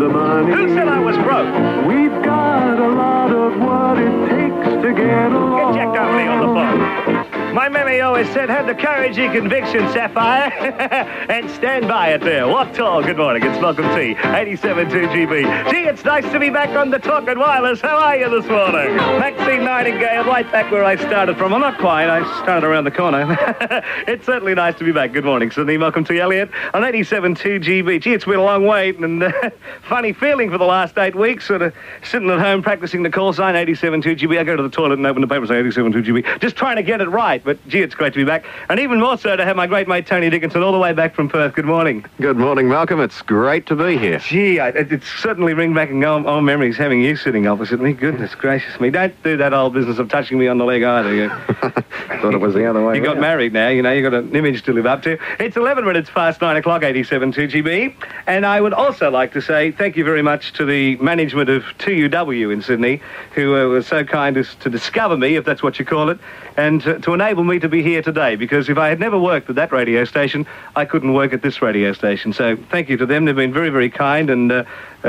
the money. Who said I was broke? We've got a lot of what it takes to get along. Get Jack Donnelly on the phone. My mammy always said, have the courage and conviction, Sapphire, and stand by it there. What tall? Good morning. It's Malcolm T, 87.2 GB. Gee, it's nice to be back on the Talkin' Wireless. How are you this morning? Maxine Nightingale, right back where I started from. Well, not quite. I started around the corner. It's certainly nice to be back. Good morning, Sydney. Malcolm T. Elliott on 87.2 GB. Gee, it's been a long wait and funny feeling for the last 8 weeks, sort of sitting at home practicing the call sign, 87.2 GB. I go to the toilet and open the paper and say 87.2 GB. Just trying to get it right. But, gee, it's great to be back. And even more so to have my great mate Tony Dickinson all the way back from Perth. Good morning. Good morning, Malcolm. It's great to be here. Gee, it's certainly bring back old memories having you sitting opposite me. Goodness gracious me. Don't do that old business of touching me on the leg either. You. Thought it was the other way. You got married now, you know, you got an image to live up to. It's 11 minutes past 9 o'clock, 87.2 GB. And I would also like to say thank you very much to the management of 2UW in Sydney, who were so kind as to discover me, if that's what you call it, and to enable me to be here today, because if I had never worked at that radio station, I couldn't work at this radio station. So thank you to them. They've been very, very kind and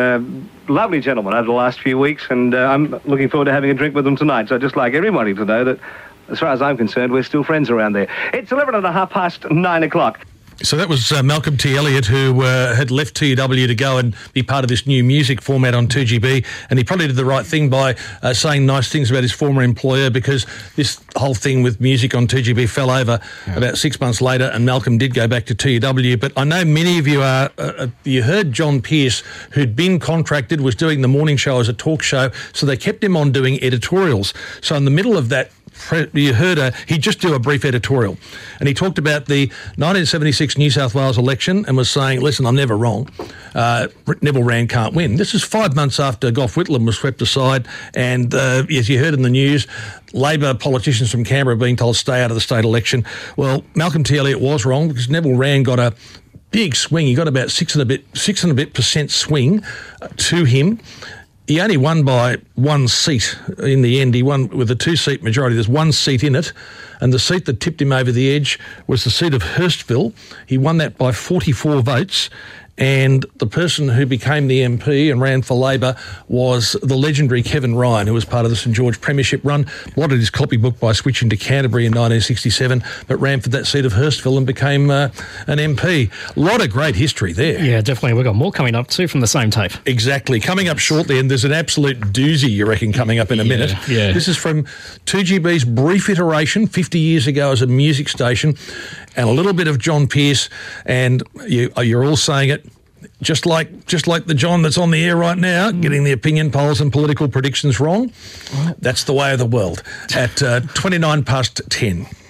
lovely gentlemen over the last few weeks, and I'm looking forward to having a drink with them tonight. So I'd just like everybody to know that, as far as I'm concerned, we're still friends around there. It's 11 and a half past 9 o'clock. So that was Malcolm T. Elliott, who had left TUW to go and be part of this new music format on 2GB, and he probably did the right thing by saying nice things about his former employer, because this whole thing with music on 2GB fell over about 6 months later, and Malcolm did go back to TUW. But I know many of you are, you heard John Pearce, who'd been contracted, was doing the morning show as a talk show, so they kept him on doing editorials. So in the middle of that, you heard he'd just do a brief editorial, and he talked about the 1976 New South Wales election and was saying, listen, I'm never wrong. Neville Rand can't win. This is 5 months after Gough Whitlam was swept aside, and as you heard in the news, Labor politicians from Canberra being told stay out of the state election. Well, Malcolm T. Elliott was wrong, because Neville Rand got a big swing. He got about 6 and a bit percent swing to him. He only won by one seat in the end. He won with a 2-seat majority. There's one seat in it, and the seat that tipped him over the edge was the seat of Hurstville. He won that by 44 votes, and the person who became the MP and ran for Labor was the legendary Kevin Ryan, who was part of the St George Premiership run, blotted his copybook by switching to Canterbury in 1967, but ran for that seat of Hurstville and became an MP. A lot of great history there. Yeah, definitely. We've got more coming up too from the same tape. Exactly. Coming up shortly, and there's an absolute doozy, you reckon, coming up in a minute. Yeah. This is from 2GB's brief iteration 50 years ago as a music station, and a little bit of John Pearce, and you're all saying it, just like the John that's on the air right now, getting the opinion polls and political predictions wrong. That's the way of the world. At 29 past 10.